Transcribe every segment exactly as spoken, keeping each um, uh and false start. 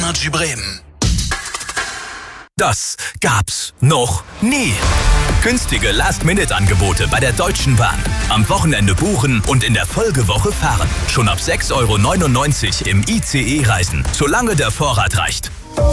Energy Bremen. Das gab's noch nie. Günstige Last-Minute-Angebote bei der Deutschen Bahn. Am Wochenende buchen und in der Folgewoche fahren. Schon ab sechs Euro neunundneunzig im I C E reisen, solange der Vorrat reicht.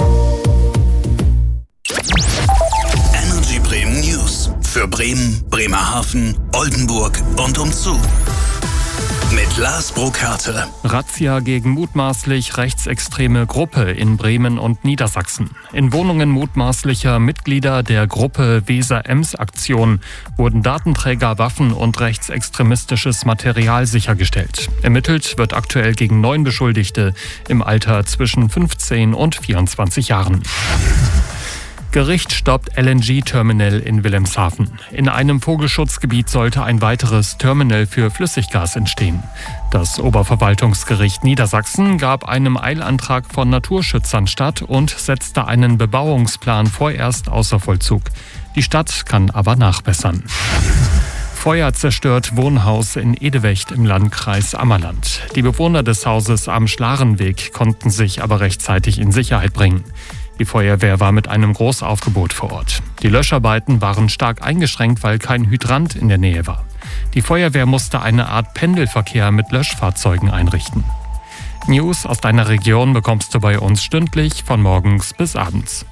Energy Bremen News. Für Bremen, Bremerhaven, Oldenburg und umzu. Mit Lars Brokarte. Razzia gegen mutmaßlich rechtsextreme Gruppe in Bremen und Niedersachsen. In Wohnungen mutmaßlicher Mitglieder der Gruppe Weser-Ems-Aktion wurden Datenträger, Waffen und rechtsextremistisches Material sichergestellt. Ermittelt wird aktuell gegen neun Beschuldigte im Alter zwischen fünfzehn und vierundzwanzig Jahren. Gericht stoppt L N G-Terminal in Wilhelmshaven. In einem Vogelschutzgebiet sollte ein weiteres Terminal für Flüssiggas entstehen. Das Oberverwaltungsgericht Niedersachsen gab einem Eilantrag von Naturschützern statt und setzte einen Bebauungsplan vorerst außer Vollzug. Die Stadt kann aber nachbessern. Feuer zerstört Wohnhaus in Edewecht im Landkreis Ammerland. Die Bewohner des Hauses am Schlarenweg konnten sich aber rechtzeitig in Sicherheit bringen. Die Feuerwehr war mit einem Großaufgebot vor Ort. Die Löscharbeiten waren stark eingeschränkt, weil kein Hydrant in der Nähe war. Die Feuerwehr musste eine Art Pendelverkehr mit Löschfahrzeugen einrichten. News aus deiner Region bekommst du bei uns stündlich von morgens bis abends.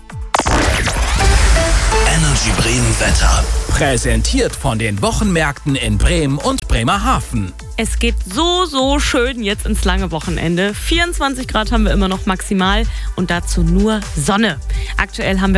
Energy Bremen Wetter. Präsentiert von den Wochenmärkten in Bremen und Bremerhaven. Es geht so, so schön jetzt ins lange Wochenende. vierundzwanzig Grad haben wir immer noch maximal und dazu nur Sonne. Aktuell haben wir